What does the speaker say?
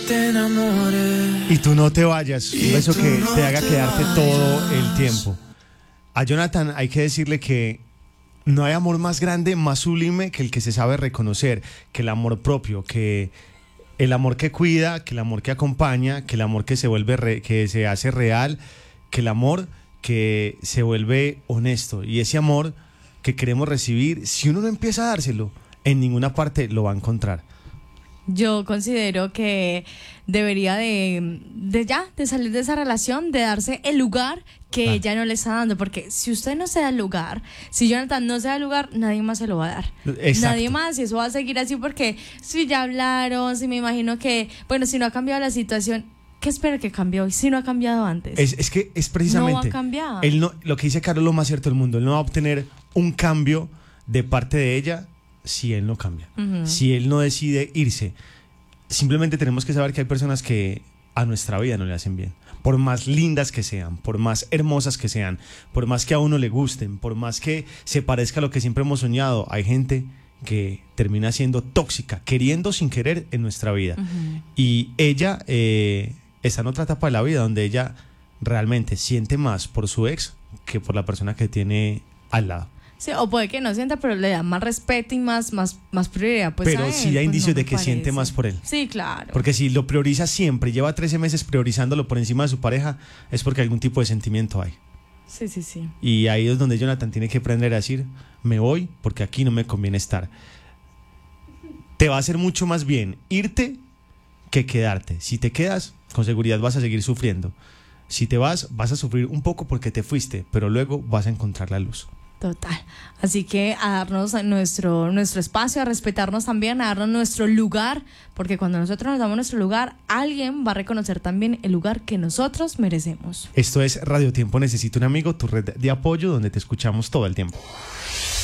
te enamores. Y tú no te vayas. Un beso tú que no te haga te quedarte todo el vayas. tiempo. A Jonathan hay que decirle que no hay amor más grande, más sublime que el que se sabe reconocer, que el amor propio, que el amor que cuida, que el amor que acompaña, que el amor que se vuelve que se hace real, que el amor que se vuelve honesto. Y ese amor que queremos recibir, si uno no empieza a dárselo, en ninguna parte lo va a encontrar. Yo considero que debería de salir de esa relación, de darse el lugar que ella no le está dando, porque si usted no se da el lugar, si Jonathan no se da el lugar, nadie más se lo va a dar. Exacto. Nadie más, y eso va a seguir así, porque si ya hablaron, si me imagino que, bueno, si no ha cambiado la situación, ¿qué espera que cambie hoy? Si no ha cambiado antes. Es que es precisamente. No va a cambiar. Él no, lo que dice Carlos es lo más cierto del mundo. Él no va a obtener un cambio de parte de ella si él no cambia. Ujú. Si él no decide irse. Simplemente tenemos que saber que hay personas que a nuestra vida no le hacen bien. Por más lindas que sean, por más hermosas que sean, por más que a uno le gusten, por más que se parezca a lo que siempre hemos soñado, hay gente que termina siendo tóxica, queriendo sin querer en nuestra vida. Ujú. Y ella está en otra etapa de la vida donde ella realmente siente más por su ex que por la persona que tiene al lado. Sí, o puede que no sienta, pero le da más respeto y más prioridad. Pues, Pero a él, sí da pues, indicios no de me que siente parece. más por él. Sí, claro. Porque si lo prioriza siempre, lleva 13 meses priorizándolo por encima de su pareja, es porque algún tipo de sentimiento hay. Sí, sí, sí. Y ahí es donde Jonathan tiene que aprender a decir, me voy porque aquí no me conviene estar. Te va a hacer mucho más bien irte que quedarte. Si te quedas, con seguridad vas a seguir sufriendo. Si te vas a sufrir un poco porque te fuiste, pero luego vas a encontrar la luz. Total. Así que a darnos nuestro espacio, a respetarnos también, a darnos nuestro lugar, porque cuando nosotros nos damos nuestro lugar, alguien va a reconocer también el lugar que nosotros merecemos. Esto es Radio Tiempo Necesito un Amigo, tu red de apoyo donde te escuchamos todo el tiempo.